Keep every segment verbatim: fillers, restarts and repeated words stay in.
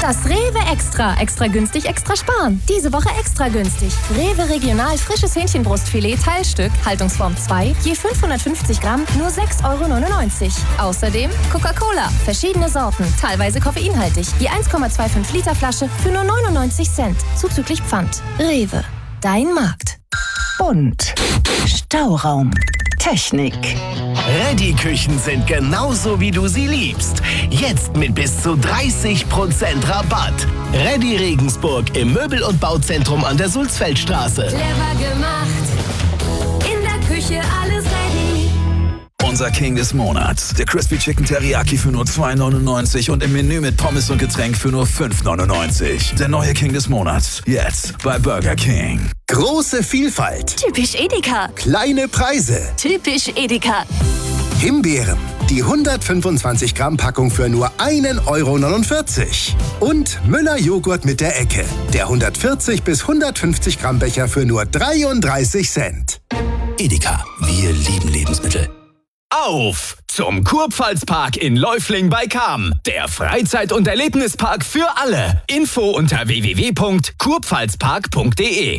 Das Rewe Extra. Extra günstig, extra sparen. Diese Woche extra günstig. Rewe Regional frisches Hähnchenbrustfilet Teilstück, Haltungsform zwei, je fünfhundertfünfzig Gramm, nur sechs Euro neunundneunzig. Außerdem Coca-Cola, verschiedene Sorten, teilweise koffeinhaltig, je eins Komma fünfundzwanzig Liter Flasche für nur neunundneunzig Cent, zuzüglich Pfand. Rewe, dein Markt. Und Stauraum. Technik. Reddy-Küchen sind genauso, wie du sie liebst. Jetzt mit bis zu dreißig Prozent Rabatt. Reddy Regensburg im Möbel- und Bauzentrum an der Sulzfeldstraße. Clever gemacht. In der Küche alles ready. Unser King des Monats. Der Crispy Chicken Teriyaki für nur zwei neunundneunzig und im Menü mit Pommes und Getränk für nur fünf neunundneunzig. Der neue King des Monats. Jetzt bei Burger King. Große Vielfalt. Typisch Edeka. Kleine Preise. Typisch Edeka. Himbeeren. Die hundertfünfundzwanzig Gramm Packung für nur ein Euro neunundvierzig. Und Müller Joghurt mit der Ecke. Der hundertvierzig bis hundertfünfzig Gramm Becher für nur dreiunddreißig Cent. Edeka. Wir lieben Lebensmittel. Auf zum Kurpfalzpark in Läufling bei Cham. Der Freizeit- und Erlebnispark für alle. Info unter w w w punkt kurpfalzpark punkt d e.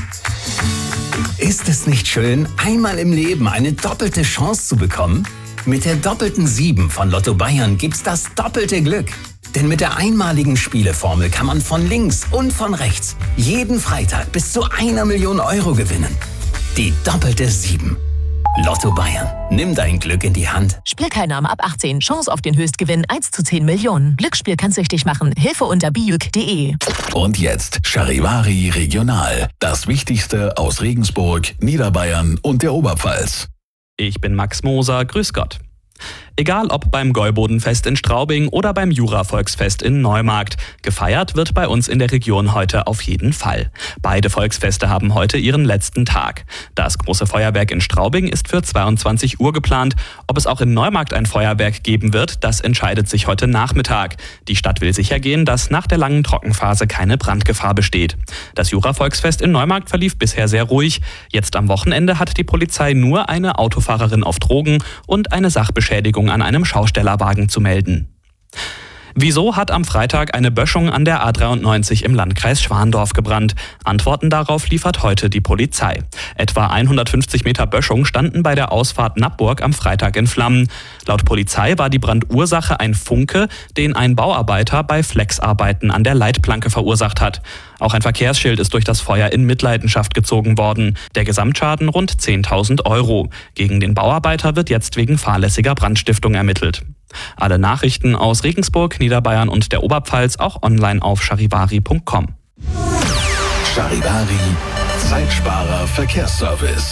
Ist es nicht schön, einmal im Leben eine doppelte Chance zu bekommen? Mit der doppelten sieben von Lotto Bayern gibt's das doppelte Glück. Denn mit der einmaligen Spieleformel kann man von links und von rechts jeden Freitag bis zu einer Million Euro gewinnen. Die doppelte sieben. Lotto Bayern. Nimm dein Glück in die Hand. Spielteilnahme ab achtzehn. Chance auf den Höchstgewinn eins zu zehn Millionen. Glücksspiel kann süchtig machen. Hilfe unter bijuk punkt d e. Und jetzt Charivari Regional. Das Wichtigste aus Regensburg, Niederbayern und der Oberpfalz. Ich bin Max Moser. Grüß Gott. Egal ob beim Gäubodenfest in Straubing oder beim Jura-Volksfest in Neumarkt, gefeiert wird bei uns in der Region heute auf jeden Fall. Beide Volksfeste haben heute ihren letzten Tag. Das große Feuerwerk in Straubing ist für zweiundzwanzig Uhr geplant. Ob es auch in Neumarkt ein Feuerwerk geben wird, das entscheidet sich heute Nachmittag. Die Stadt will sicher gehen, dass nach der langen Trockenphase keine Brandgefahr besteht. Das Jura-Volksfest in Neumarkt verlief bisher sehr ruhig. Jetzt am Wochenende hat die Polizei nur eine Autofahrerin auf Drogen und eine Sachbeschädigung an einem Schaustellerwagen zu melden. Wieso hat am Freitag eine Böschung an der A dreiundneunzig im Landkreis Schwandorf gebrannt? Antworten darauf liefert heute die Polizei. Etwa hundertfünfzig Meter Böschung standen bei der Ausfahrt Nappburg am Freitag in Flammen. Laut Polizei war die Brandursache ein Funke, den ein Bauarbeiter bei Flexarbeiten an der Leitplanke verursacht hat. Auch ein Verkehrsschild ist durch das Feuer in Mitleidenschaft gezogen worden. Der Gesamtschaden rund zehntausend Euro. Gegen den Bauarbeiter wird jetzt wegen fahrlässiger Brandstiftung ermittelt. Alle Nachrichten aus Regensburg, Niederbayern und der Oberpfalz auch online auf charivari punkt com. Charivari, Zeitsparer Verkehrsservice.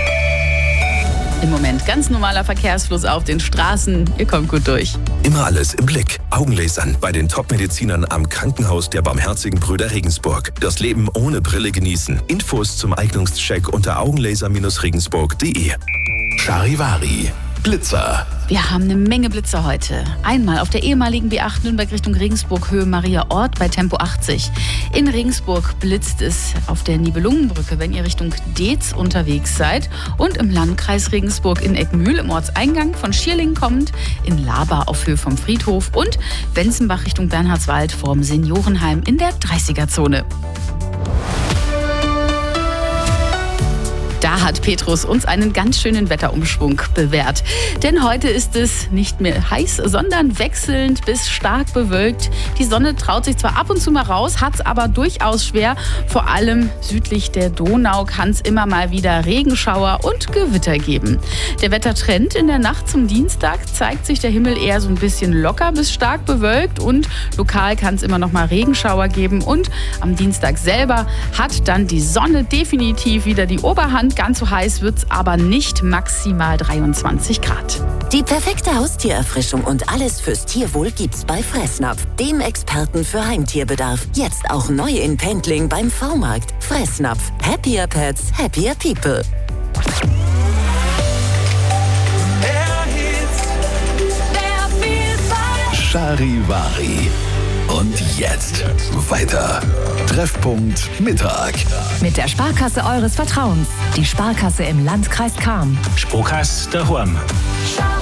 Im Moment ganz normaler Verkehrsfluss auf den Straßen. Ihr kommt gut durch. Immer alles im Blick. Augenlasern bei den Top-Medizinern am Krankenhaus der Barmherzigen Brüder Regensburg. Das Leben ohne Brille genießen. Infos zum Eignungscheck unter augenlaser regensburg punkt d e. Charivari, Blitzer. Wir haben eine Menge Blitzer heute. Einmal auf der ehemaligen B acht Nürnberg Richtung Regensburg, Höhe Mariaort bei Tempo achtzig. In Regensburg blitzt es auf der Nibelungenbrücke, wenn ihr Richtung Deetz unterwegs seid. Und im Landkreis Regensburg in Eckmühl im Ortseingang von Schierling kommend, in Laber auf Höhe vom Friedhof und Wenzenbach Richtung Bernhardswald vorm Seniorenheim in der dreißiger-Zone. Da hat Petrus uns einen ganz schönen Wetterumschwung bewährt. Denn heute ist es nicht mehr heiß, sondern wechselnd bis stark bewölkt. Die Sonne traut sich zwar ab und zu mal raus, hat es aber durchaus schwer. Vor allem südlich der Donau kann es immer mal wieder Regenschauer und Gewitter geben. Der Wettertrend in der Nacht zum Dienstag zeigt sich der Himmel eher so ein bisschen locker bis stark bewölkt und lokal kann es immer noch mal Regenschauer geben. Und am Dienstag selber hat dann die Sonne definitiv wieder die Oberhand. Ganz so heiß wird's aber nicht, maximal dreiundzwanzig Grad. Die perfekte Haustiererfrischung und alles fürs Tierwohl gibt's bei Fressnapf, dem Experten für Heimtierbedarf. Jetzt auch neu in Pendling beim V-Markt. Fressnapf. Happier Pets, happier People. Charivari. Und jetzt weiter. Treffpunkt Mittag. Mit der Sparkasse eures Vertrauens. Die Sparkasse im Landkreis Cham. Sparkasse daheim.